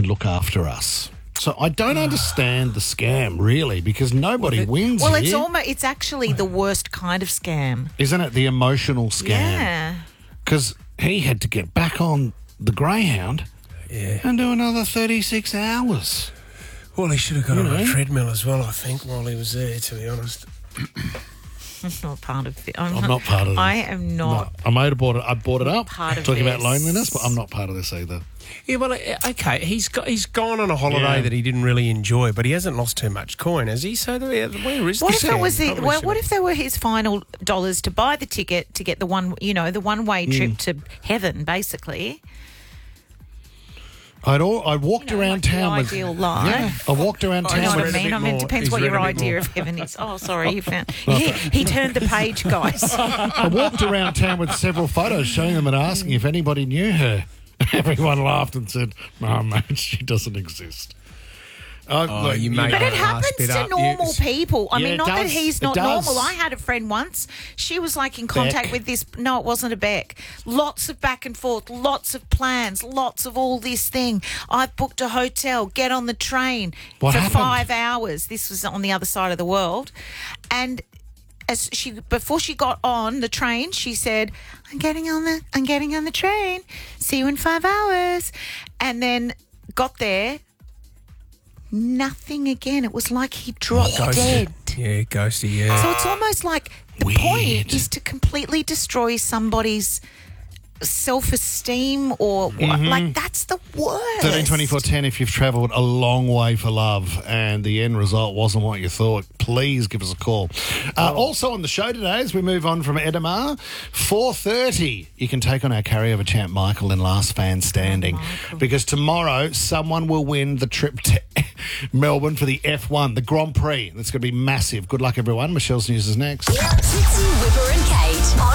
look after us. So I don't understand the scam, really, because nobody wins Well, here. it's actually the worst kind of scam. Isn't it the emotional scam? Yeah. Because he had to get back on the Greyhound and do another 36 hours. Well, he should have got on a treadmill as well, I think, while he was there, to be honest. I'm not part of it. I'm not part of this. I am not. No, I bought it up. Part of talking about this. loneliness, but I'm not part of this either. Yeah, well, okay, he's gone on a holiday that he didn't really enjoy, but he hasn't lost too much coin, has he? So where is What the if it was scam? what if they were his final dollars to buy the ticket to get the one-way trip to heaven, basically? I walked around town with... ideal life. I walked around Do you know town what I with... mean? I mean, it depends what your idea of heaven is. Oh, sorry, he found... He turned the page, guys. I walked around town with several photos showing them and asking if anybody knew her. Everyone laughed and said, "No, mate, she doesn't exist." You made But that it happens last bit to up. normal people. I Yeah, mean, it not that does. he's It not does. normal. I had a friend once. She was like in contact Beck. with this. No, it wasn't a Beck. Lots of back and forth, lots of plans, lots of all this thing. I've booked a hotel, get on the train What for happened? 5 hours. This was on the other side of the world. And before she got on the train, she said, I'm getting on the train. See you in 5 hours. And then got there. Nothing again. It was like he dropped dead. Yeah, ghosty, yeah. So it's almost like the Weird. point is to completely destroy somebody's self-esteem or like that's the worst. 132410 if you've travelled a long way for love and the end result wasn't what you thought, please give us a call. Also on the show today, as we move on from Edamar, 4:30 you can take on our carryover champ Michael in Last Fan Standing, because tomorrow someone will win the trip to Melbourne for the F1, the Grand Prix. That's going to be massive. Good luck, everyone. Michelle's News is next. Tipsy, Whipper and Kate